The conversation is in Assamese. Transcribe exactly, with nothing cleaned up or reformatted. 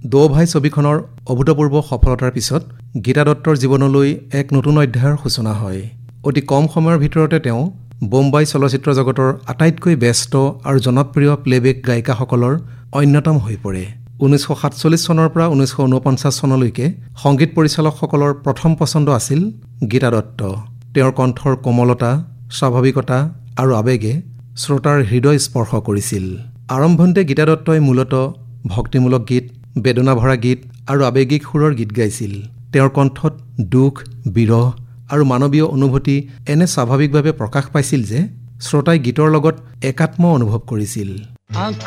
দো ভাই ছবিখনৰ অভূতপূৰ্ব সফলতাৰ পিছত গীতা দত্তৰ জীৱনলৈ এক নতুন অধ্যায়ৰ সূচনা হয়। অতি কম সময়ৰ ভিতৰতে তেওঁ বোম্বাই চলচ্চিত্ৰ জগতৰ আটাইতকৈ ব্যস্ত আৰু জনপ্ৰিয় প্লেবেক গায়িকাসকলৰ অন্যতম হৈ পৰে। ঊনৈছশ সাতচল্লিছ চনৰ পৰা ঊনৈছশ ঊনপঞ্চাছ চনলৈকে সংগীত পৰিচালকসকলৰ প্ৰথম পছন্দ আছিল গীতা দত্ত। তেওঁৰ কণ্ঠৰ কোমলতা, স্বাভাৱিকতা আৰু আৱেগে শ্ৰোতাৰ হৃদয় স্পৰ্শ কৰিছিল। আৰম্ভণিতে গীতা দত্তই মূলতঃ ভক্তিমূলক গীত, বেদনা ভৰা গীত আৰু আৱেগিক সুৰৰ গীত গাইছিল। তেওঁৰ কণ্ঠত দুখ, বিৰহ আৰু মানৱীয় অনুভূতি এনে স্বাভাৱিকভাৱে প্ৰকাশ পাইছিল যে শ্ৰোতাই গীতৰ লগত একাত্ম অনুভৱ কৰিছিল।